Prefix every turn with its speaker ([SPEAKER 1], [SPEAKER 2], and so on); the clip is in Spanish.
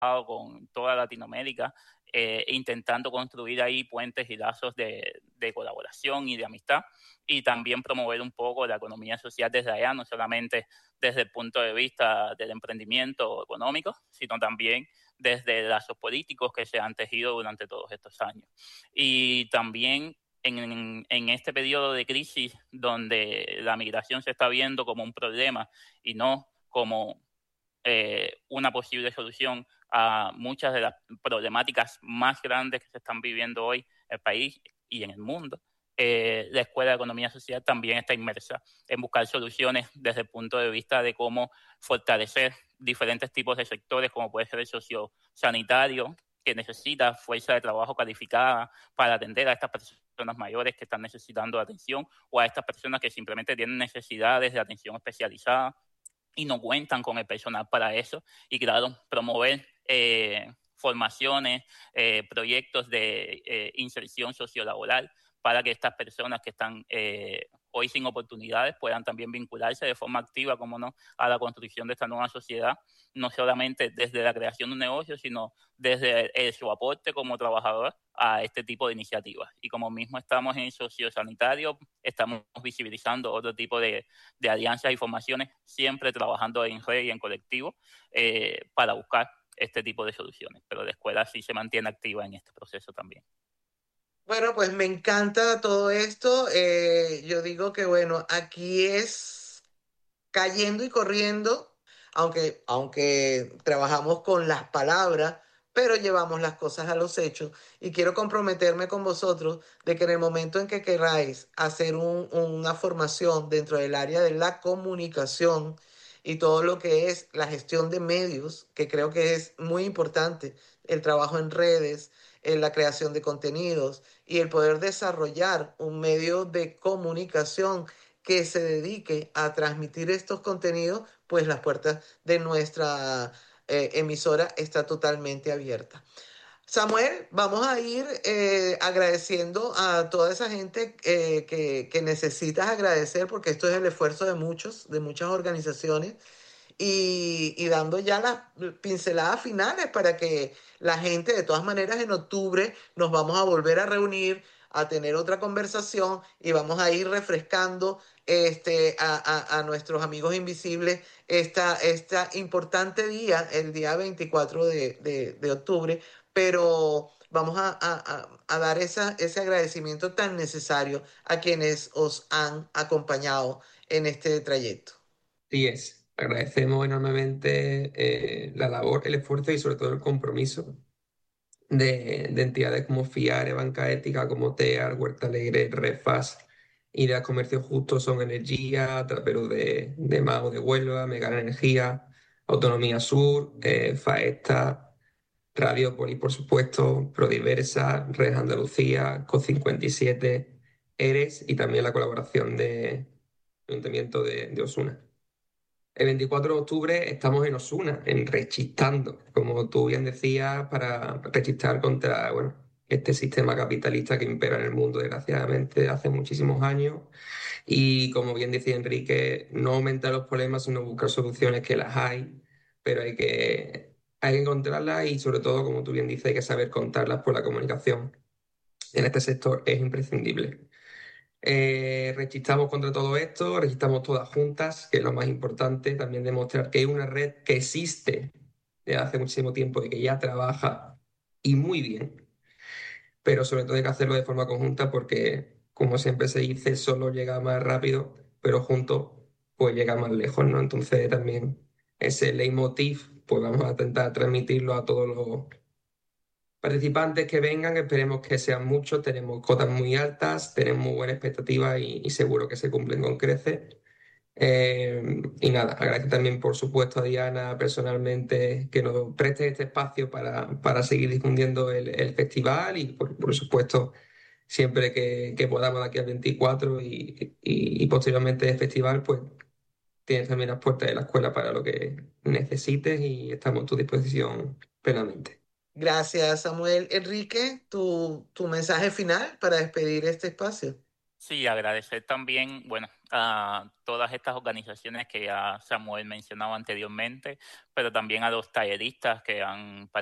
[SPEAKER 1] con toda Latinoamérica, intentando construir ahí puentes y lazos de colaboración y de amistad, y también promover un poco la economía social desde allá, no solamente desde el punto de vista del emprendimiento económico, sino también desde lazos políticos que se han tejido durante todos estos años. Y también en este periodo de crisis donde la migración se está viendo como un problema y no como una posible solución a muchas de las problemáticas más grandes que se están viviendo hoy en el país y en el mundo. La Escuela de Economía Social también está inmersa en buscar soluciones desde el punto de vista de cómo fortalecer diferentes tipos de sectores, como puede ser el sociosanitario, que necesita fuerza de trabajo calificada para atender a estas personas mayores que están necesitando atención, o a estas personas que simplemente tienen necesidades de atención especializada y no cuentan con el personal para eso. Y claro, promover formaciones, proyectos de inserción sociolaboral para que estas personas que están hoy sin oportunidades puedan también vincularse de forma activa, como no, a la construcción de esta nueva sociedad, no solamente desde la creación de un negocio, sino desde su aporte como trabajador a este tipo de iniciativas. Y como mismo estamos en el sociosanitario, estamos visibilizando otro tipo de alianzas y formaciones, siempre trabajando en red y en colectivo para buscar este tipo de soluciones. Pero la escuela sí se mantiene activa en este proceso también.
[SPEAKER 2] Bueno, pues me encanta todo esto. Yo digo que, bueno, aquí es cayendo y corriendo, aunque trabajamos con las palabras, pero llevamos las cosas a los hechos. Y quiero comprometerme con vosotros de que en el momento en que queráis hacer una formación dentro del área de la comunicación y todo lo que es la gestión de medios, que creo que es muy importante, el trabajo en redes, en la creación de contenidos y el poder desarrollar un medio de comunicación que se dedique a transmitir estos contenidos, pues las puertas de nuestra emisora está totalmente abierta. Samuel, vamos a ir agradeciendo a toda esa gente que necesitas agradecer, porque esto es el esfuerzo de muchos, de muchas organizaciones, y dando ya las pinceladas finales para que la gente, de todas maneras, en octubre nos vamos a volver a reunir, a tener otra conversación y vamos a ir refrescando a nuestros amigos invisibles esta importante día, el día 24 de octubre, pero vamos a dar ese agradecimiento tan necesario a quienes os han acompañado en este trayecto.
[SPEAKER 3] Sí es. Agradecemos enormemente la labor, el esfuerzo y sobre todo el compromiso de entidades como FIARE, Banca Ética, como TEAR, Huerta Alegre, Refas, Ideas Comercio Justo, Son Energía, Trapero de Mago de Huelva, Megan Energía, Autonomía Sur, Faesta, Radiópolis, por supuesto, Prodiversa, Red Andalucía, CO57, ERES y también la colaboración de Ayuntamiento de Osuna. El 24 de octubre estamos en Osuna, en Rechistando, como tú bien decías, para rechistar contra, bueno, este sistema capitalista que impera en el mundo, desgraciadamente, hace muchísimos años. Y como bien decía Enrique, no aumentar los problemas, sino buscar soluciones que las hay, pero hay que encontrarlas y sobre todo, como tú bien dices, hay que saber contarlas por la comunicación. En este sector es imprescindible. Registramos contra todo esto, registramos todas juntas, que es lo más importante, también demostrar que hay una red que existe desde hace muchísimo tiempo y que ya trabaja y muy bien, pero sobre todo hay que hacerlo de forma conjunta porque, como siempre se dice, solo llega más rápido, pero juntos pues llega más lejos, ¿no? Entonces también ese leitmotiv, pues vamos a intentar transmitirlo a todos los participantes que vengan, esperemos que sean muchos, tenemos cotas muy altas, tenemos muy buena expectativa y seguro que se cumplen con creces. Y nada, agradecer también, por supuesto, a Diana personalmente que nos preste este espacio para seguir difundiendo el festival y, por supuesto, siempre que podamos de aquí al 24 y posteriormente el festival, pues tienes también las puertas de la escuela para lo que necesites y estamos a tu disposición plenamente.
[SPEAKER 2] Gracias, Samuel. Enrique, tu mensaje final para despedir este espacio.
[SPEAKER 1] Sí, agradecer también, bueno, a todas estas organizaciones que ya Samuel mencionaba anteriormente, pero también a los talleristas que han